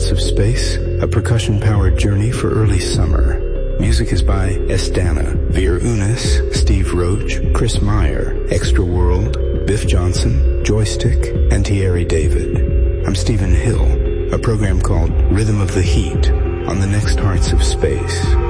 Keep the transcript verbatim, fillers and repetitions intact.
Hearts of Space, a percussion-powered journey for early summer. Music is by Estana, Veer Unis, Steve Roach, Chris Meyer, Extra World, Biff Johnson, Joystick, and Thierry David. I'm Stephen Hill, a program called Rhythm of the Heat on the next Hearts of Space.